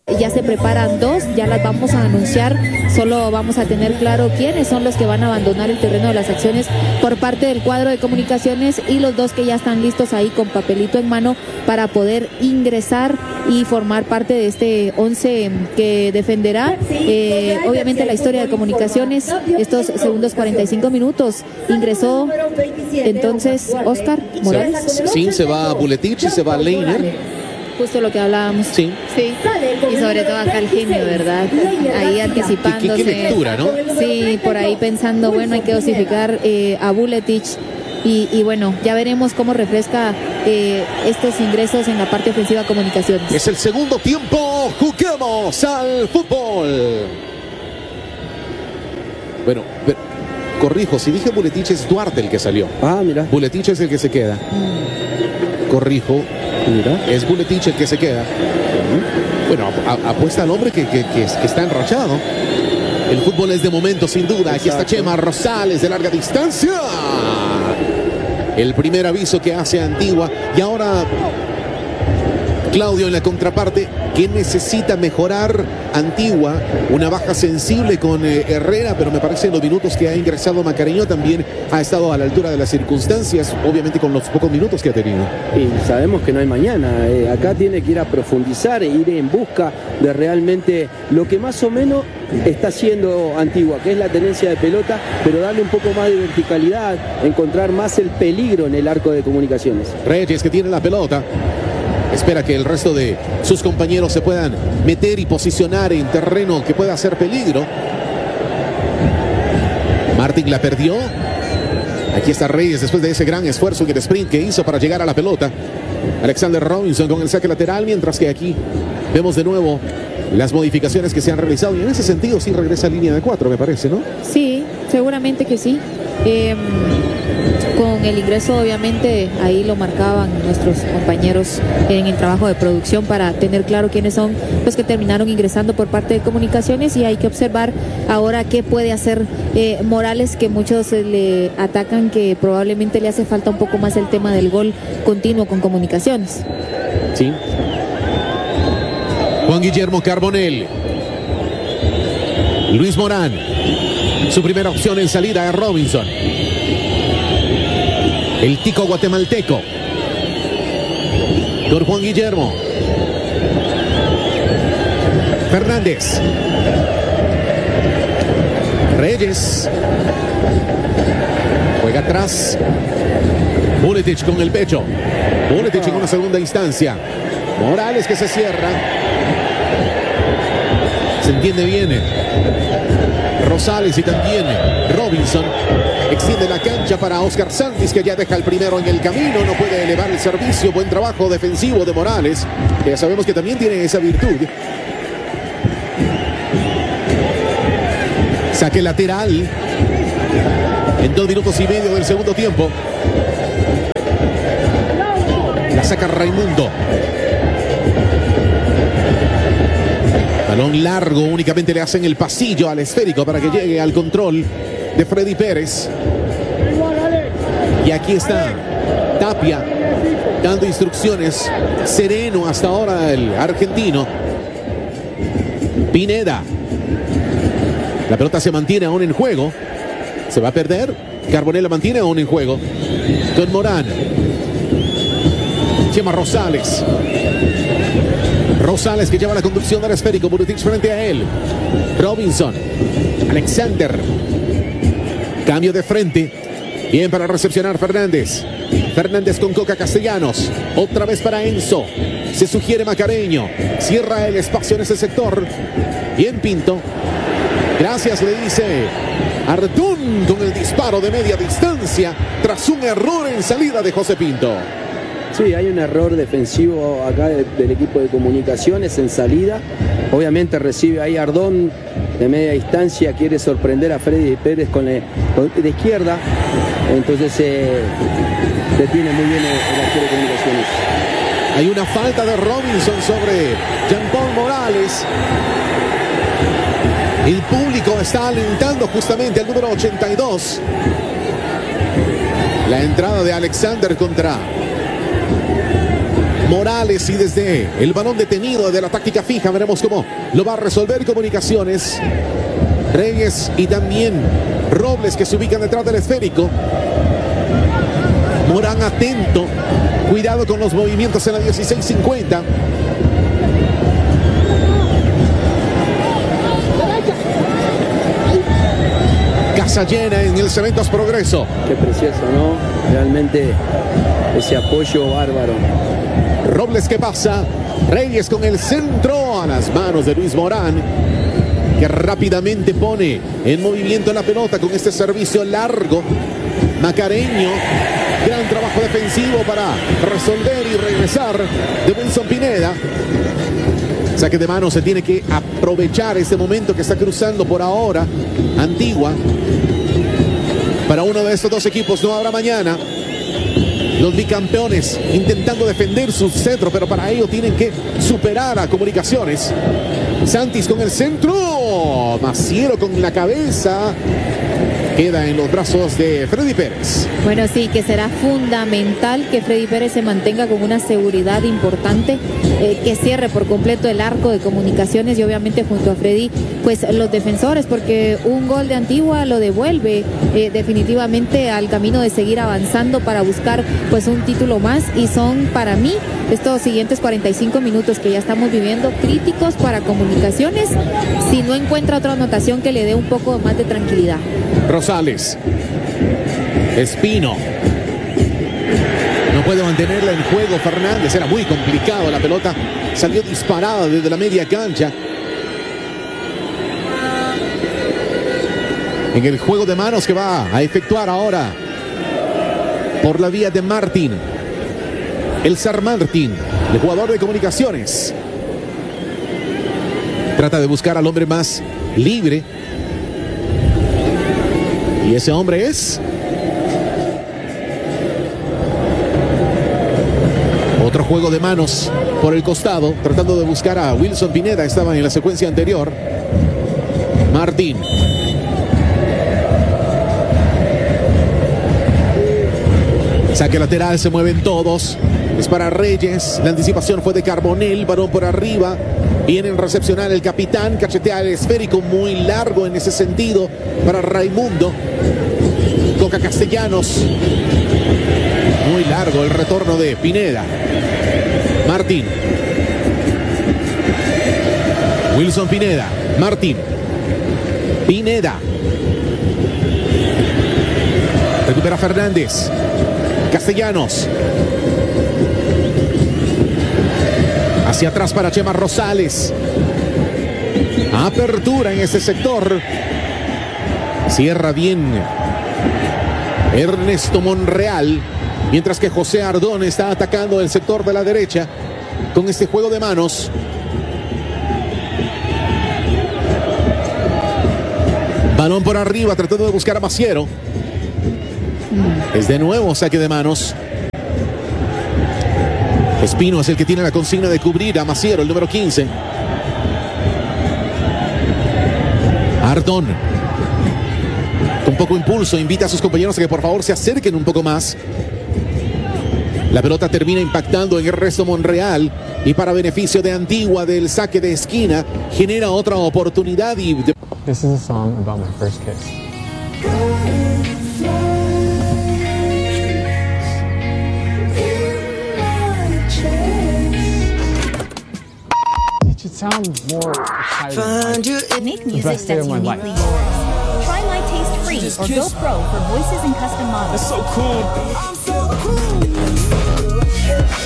Ya se preparan dos, ya las vamos a anunciar, solo vamos a tener claro quiénes son los que van a abandonar el terreno de las acciones por parte del cuadro de comunicaciones y los dos que ya están listos ahí con papelito en mano para poder ingresar y formar parte de este 11 que defenderá obviamente la historia de comunicaciones. Estos segundos 45 minutos ingresó entonces Oscar Morales. Sí, se va Buletich y se va Leiner. Justo lo que hablábamos. Sí. Sí. Y sobre todo acá el genio, ¿verdad? Ahí anticipándose. ¿Qué lectura, no? Sí, por ahí pensando, bueno, hay que dosificar a Buletich. Y bueno, ya veremos cómo refresca estos ingresos en la parte ofensiva de comunicaciones. Es el segundo tiempo. Juguemos al fútbol. Bueno, corrijo, si dije Buletich es Duarte el que salió. Ah, mira. Buletich es el que se queda. Corrijo. Mira. Es Buletich el que se queda. Bueno, apuesta al hombre que está enrachado. El fútbol es de momento, sin duda. Aquí está Chema Rosales de larga distancia. El primer aviso que hace Antigua. Y ahora Claudio en la contraparte. ¿Qué necesita mejorar Antigua? Una baja sensible con Herrera, pero me parece en los minutos que ha ingresado Macareño también ha estado a la altura de las circunstancias, obviamente con los pocos minutos que ha tenido. Y sabemos que no hay mañana. Acá tiene que ir a profundizar e ir en busca de realmente lo que más o menos está haciendo Antigua, que es la tenencia de pelota, pero darle un poco más de verticalidad, encontrar más el peligro en el arco de comunicaciones. Reyes, que tiene la pelota. Espera que el resto de sus compañeros se puedan meter y posicionar en terreno que pueda hacer peligro. Martín la perdió. Aquí está Reyes después de ese gran esfuerzo en el sprint que hizo para llegar a la pelota. Alexander Robinson con el saque lateral, mientras que aquí vemos de nuevo las modificaciones que se han realizado. Y en ese sentido sí regresa a línea de 4, me parece, ¿no? Sí, seguramente que sí. Con el ingreso, obviamente, ahí lo marcaban nuestros compañeros en el trabajo de producción para tener claro quiénes son los que terminaron ingresando por parte de comunicaciones, y hay que observar ahora qué puede hacer Morales, que muchos le atacan que probablemente le hace falta un poco más el tema del gol continuo con comunicaciones. Sí. Juan Guillermo Carbonell. Luis Morán. Su primera opción en salida es Robinson. El tico guatemalteco. Con Juan Guillermo. Fernández. Reyes. Juega atrás. Buletich con el pecho. Buletich en una segunda instancia. Morales que se cierra. Se entiende bien. Rosales y también Robinson. Extiende la cancha para Oscar Santis, que ya deja el primero en el camino. No puede elevar el servicio. Buen trabajo defensivo de Morales, que ya sabemos que también tiene esa virtud. Saque lateral en 2 minutos y medio del segundo tiempo. La saca Raimundo. Balón largo, únicamente le hacen el pasillo al esférico para que llegue al control de Freddy Pérez. Y aquí está Tapia dando instrucciones. Sereno hasta ahora el argentino. Pineda. La pelota se mantiene aún en juego. Se va a perder. Carbonell la mantiene aún en juego. Con Morán. Chema Rosales. Rosales que lleva la conducción del esférico. Buletich frente a él. Robinson. Alexander. Cambio de frente. Bien para recepcionar Fernández. Fernández con Coca Castellanos. Otra vez para Enzo. Se sugiere Macareño. Cierra el espacio en ese sector. Bien Pinto. Gracias, le dice Ardún con el disparo de media distancia tras un error en salida de José Pinto. Sí, hay un error defensivo acá del equipo de comunicaciones en salida. Obviamente recibe ahí Ardón de media distancia, quiere sorprender a Freddy Pérez de izquierda. Entonces detiene muy bien el arquero de comunicaciones. Hay una falta de Robinson sobre Jean-Paul Morales. El público está alentando justamente al número 82. La entrada de Alexander contra Morales, y desde el balón detenido de la táctica fija veremos cómo lo va a resolver Comunicaciones. Reyes y también Robles, que se ubican detrás del esférico. Morán atento, cuidado con los movimientos en la 16:50. Casa llena en el Cementos Progreso. Qué precioso, ¿no? Realmente ese apoyo bárbaro. Robles que pasa, Reyes con el centro a las manos de Luis Morán, que rápidamente pone en movimiento la pelota con este servicio largo. Macareño, gran trabajo defensivo para resolver y regresar de Wilson Pineda. Saque de mano, se tiene que aprovechar este momento que está cruzando por ahora Antigua. Para uno de estos dos equipos no habrá mañana. Los bicampeones intentando defender su centro, pero para ello tienen que superar a Comunicaciones. Santis con el centro, Maciero con la cabeza. Queda en los brazos de Freddy Pérez. Bueno, sí, que será fundamental que Freddy Pérez se mantenga con una seguridad importante, que cierre por completo el arco de Comunicaciones y obviamente junto a Freddy, pues los defensores, porque un gol de Antigua lo devuelve definitivamente al camino de seguir avanzando para buscar pues un título más, y son para mí estos siguientes 45 minutos que ya estamos viviendo críticos para Comunicaciones si no encuentra otra anotación que le dé un poco más de tranquilidad. Rosales, Espino, no puede mantenerla en juego Fernández, era muy complicado, la pelota salió disparada desde la media cancha. En el juego de manos que va a efectuar ahora por la vía de Martín, el Sar Martín, el jugador de Comunicaciones, trata de buscar al hombre más libre. Y ese hombre es otro juego de manos por el costado, tratando de buscar a Wilson Pineda. Estaba en la secuencia anterior. Martín. Saque lateral, se mueven todos. Es para Reyes. La anticipación fue de Carbonell. Balón por arriba. Viene en recepcionar el capitán. Cachetea el esférico muy largo en ese sentido para Raimundo. Coca Castellanos. Muy largo el retorno de Pineda. Martín. Wilson Pineda. Martín. Pineda. Recupera Fernández. Castellanos. Hacia atrás para Chema Rosales. Apertura en ese sector. Cierra bien Ernesto Monreal, mientras que José Ardón está atacando el sector de la derecha con este juego de manos. Balón por arriba, tratando de buscar a Maciero. Es de nuevo saque de manos. Espino es el que tiene la consigna de cubrir a Maciero, el número 15. Ardón, con poco impulso, invita a sus compañeros a que por favor se acerquen un poco más. La pelota termina impactando en Ernesto Monreal y para beneficio de Antigua del saque de esquina genera otra oportunidad. Y This is a song about my first kiss. It should sound more exciting. Make music that's uniquely yours. Try My Taste Free or Go Pro for voices and custom models. That's so cool.